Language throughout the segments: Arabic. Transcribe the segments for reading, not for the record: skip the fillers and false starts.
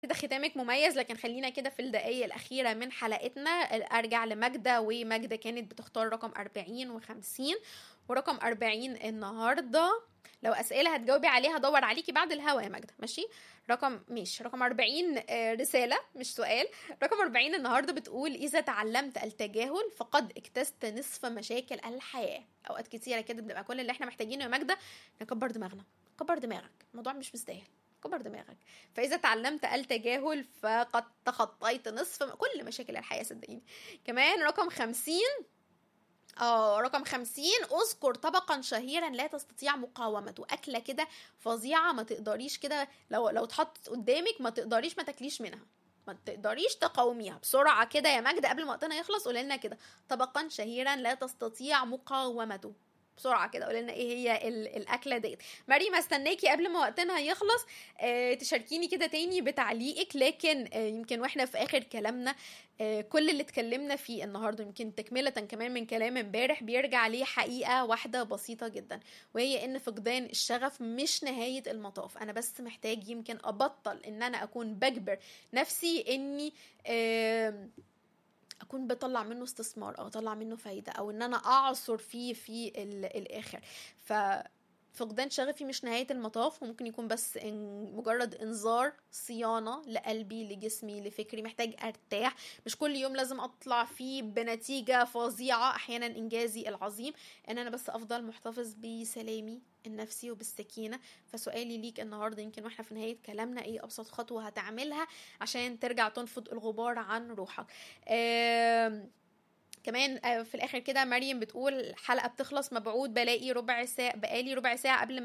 كده ختامك مميز، لكن خلينا كده في الدقايق الأخيرة من حلقتنا أرجع لماجدة، وماجدة كانت بتختار رقم 40 و50. ورقم 40 النهاردة لو أسئلة هتجاوبي عليها دور عليكي بعد الهوا يا ماجدة، ماشي؟ رقم 40 رسالة مش سؤال. رقم 40 النهاردة بتقول: إذا تعلمت التجاهل فقد اكتست نصف مشاكل الحياة. أوقات كتيرة كده بنبقى كل اللي احنا محتاجينه يا ماجدة نكبر دماغنا. كبر دماغك، الموضوع مش مستاهل، كبر دماغك. فإذا تعلمت التجاهل فقد تخطيت نصف كل مشاكل الحياة، صدقيني. كمان رقم 50: اذكر طبقا شهيرا لا تستطيع مقاومته. أكلة كده فظيعة ما تقدريش كده، لو اتحطت قدامك ما تقدريش ما تاكليش منها، ما تقدريش تقاوميها. بسرعة كده يا ماجدة قبل ما وقتنا يخلص قولي لنا كده طبقا شهيرا لا تستطيع مقاومته. بسرعة كده قولي لنا ايه هي الأكلة ديت. مريم استناكي قبل ما وقتنا يخلص تشاركيني كده تاني بتعليقك. لكن يمكن واحنا في آخر كلامنا كل اللي اتكلمنا فيه النهارده يمكن تكملة كمان من كلام امبارح بيرجع ليه حقيقة واحدة بسيطة جدا، وهي ان فقدان الشغف مش نهاية المطاف. انا بس محتاج يمكن ابطل ان انا اكون بجبر نفسي اني اكون بطلع منه استثمار او اطلع منه فايدة، او ان انا اعصر فيه في الاخر. فقدان شغفي مش نهاية المطاف، وممكن يكون بس مجرد انذار صيانة لقلبي لجسمي لفكري. محتاج ارتاح، مش كل يوم لازم اطلع فيه بنتيجة فظيعة. احيانا انجازي العظيم ان انا بس افضل محتفظ بسلامي النفسي وبالسكينة. فسؤالي ليك النهاردة يمكن واحنا في نهاية كلامنا: ايه ابسط خطوة هتعملها عشان ترجع تنفض الغبار عن روحك؟ كمان في الاخر كده مريم بتقول: الحلقة بتخلص مبعوث بقالي ربع ساعة قبل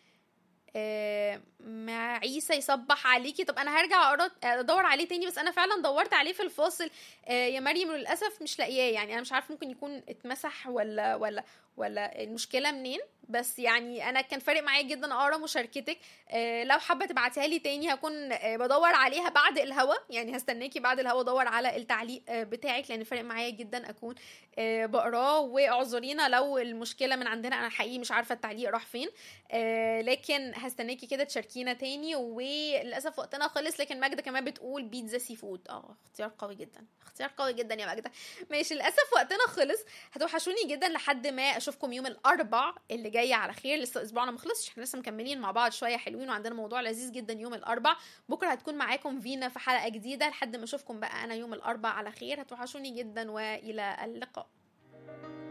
ما عيسى يصبح عليكي. طب انا هرجع ادور عليه تاني، بس انا فعلا دورت عليه في الفاصل يا مريم، للاسف مش لاقياه. يعني انا مش عارف ممكن يكون اتمسح ولا المشكله منين. بس يعني انا كان فارق معايا جدا اقرا مشاركتك. لو حابه تبعتيها لي تاني هكون بدور عليها بعد الهوا. يعني هستناكي بعد الهوا ادور على التعليق بتاعك، لان فارق معايا جدا اكون بقراه. واعذرينا لو المشكله من عندنا، انا حقيقي مش عارفه التعليق راح فين. لكن هستناكي كده تشاركينا تاني. وللاسف وقتنا خلص، لكن ماجدة كمان بتقول بيتزا سي فود. اختيار قوي جدا، اختيار قوي جدا يا ماجدة. ماشي، للاسف وقتنا خلص. هتوحشوني جدا لحد ما اشوفكم يوم الاربع اللي جاي على خير. لسه اسبوعنا ما خلصش، احنا لسه مكملين مع بعض شويه حلوين، وعندنا موضوع لذيذ جدا يوم الاربع. بكره هتكون معاكم فينا في حلقه جديده. لحد ما اشوفكم بقى انا يوم الاربع على خير، هتوحشوني جدا والى اللقاء.